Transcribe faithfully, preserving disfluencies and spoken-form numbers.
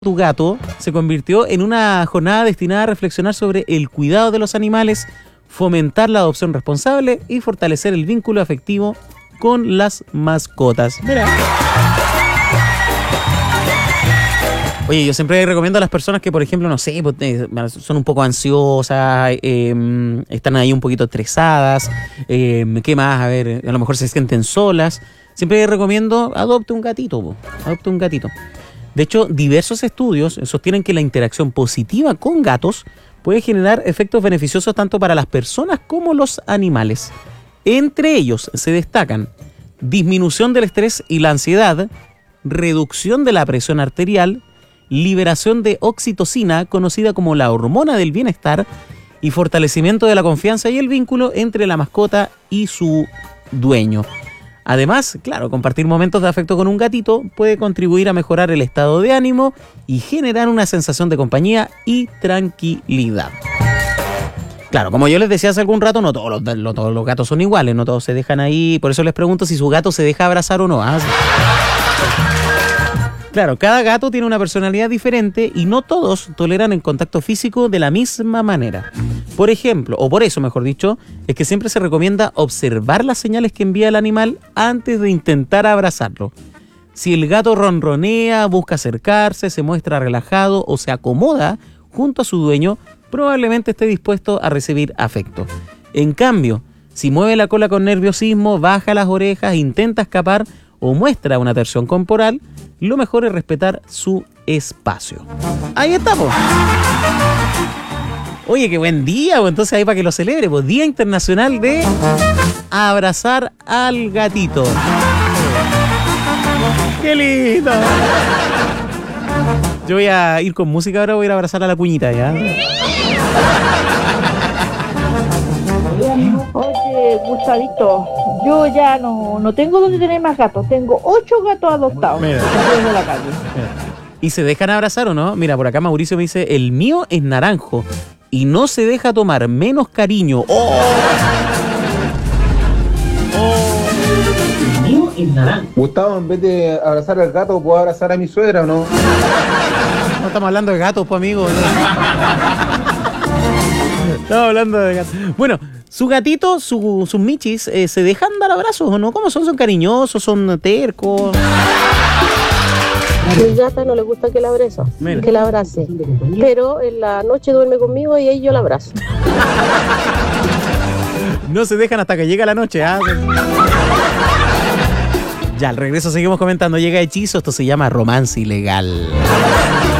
Tu gato se convirtió en una jornada destinada a reflexionar sobre el cuidado de los animales, fomentar la adopción responsable y fortalecer el vínculo afectivo con las mascotas. Mira. Oye, yo siempre recomiendo a las personas que, por ejemplo, no sé, son un poco ansiosas, eh, están ahí un poquito estresadas, eh, ¿qué más? A ver, a lo mejor se sienten solas. Siempre recomiendo, adopte un gatito, po, adopte un gatito. De hecho, diversos estudios sostienen que la interacción positiva con gatos puede generar efectos beneficiosos tanto para las personas como los animales. Entre ellos se destacan disminución del estrés y la ansiedad, reducción de la presión arterial, liberación de oxitocina, conocida como la hormona del bienestar, y fortalecimiento de la confianza y el vínculo entre la mascota y su dueño. Además, claro, compartir momentos de afecto con un gatito puede contribuir a mejorar el estado de ánimo y generar una sensación de compañía y tranquilidad. Claro, como yo les decía hace algún rato, no todos los, no todos los gatos son iguales, no todos se dejan ahí. Por eso les pregunto si su gato se deja abrazar o no. ¿Ah? Claro, cada gato tiene una personalidad diferente y no todos toleran el contacto físico de la misma manera. Por ejemplo, o por eso mejor dicho, es que siempre se recomienda observar las señales que envía el animal antes de intentar abrazarlo. Si el gato ronronea, busca acercarse, se muestra relajado o se acomoda junto a su dueño, probablemente esté dispuesto a recibir afecto. En cambio, si mueve la cola con nerviosismo, baja las orejas, intenta escapar o muestra una tensión corporal, lo mejor es respetar su espacio. Ahí estamos. Oye, qué buen día, pues entonces ahí para que lo celebre, pues Día Internacional de Abrazar al Gatito. ¡Qué lindo! Yo voy a ir con música ahora, voy a ir a abrazar a la cuñita, ¿ya? Oye, Gustavito, yo ya no, no tengo donde tener más gatos. Tengo ocho gatos adoptados. Mira. De la calle. ¿Y se dejan abrazar o no? Mira, por acá Mauricio me dice, el mío es naranjo y no se deja tomar menos cariño. ¡Oh! ¡Oh! El mío es naranjo. Gustavo, en vez de abrazar al gato, ¿puedo abrazar a mi suegra o no? No estamos hablando de gatos, pues, amigo. Estamos hablando de gatos. Bueno, su gatito, su, sus michis, eh, ¿se dejan dar abrazos o no? ¿Cómo son? ¿Son cariñosos? ¿Son tercos? A mi gata no le gusta que la abrace, que la abrace, pero en la noche duerme conmigo y ahí yo la abrazo. No se dejan hasta que llega la noche, ¿ah? Ya, al regreso seguimos comentando. Llega Hechizo, esto se llama Romance Ilegal.